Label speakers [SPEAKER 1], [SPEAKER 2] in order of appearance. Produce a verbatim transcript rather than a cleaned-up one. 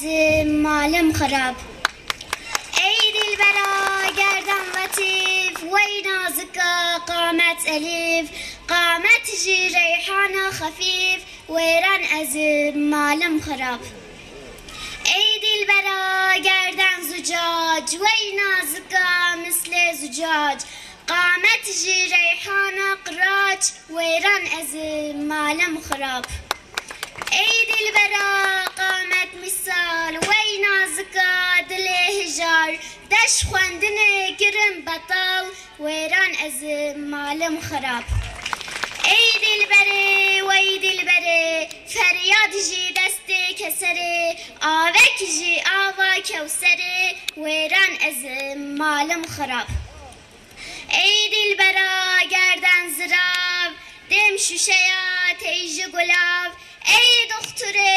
[SPEAKER 1] از مالم خراب. ای دلبرا گردن لطیف وی نازکا قامت الیف، قامت جی ریحان خفیف ویران از مالم خراب. ای دلبرا گردن زجاج وی نازکا مثل زجاج، قامت جی ریحان قراج ویران از مالم خراب. ای دلبرا قامت مثال وی نازکا دل هجار، دش خواندن گرم بطال ویران از مالم خراب. ای دلبره وی دلبره فریاد جی دست کسره، آوک جی آوا کوسره ویران از مالم خراب. ای دلبرا گردن زراو دم شوشیا تیج گلاب، ای دختره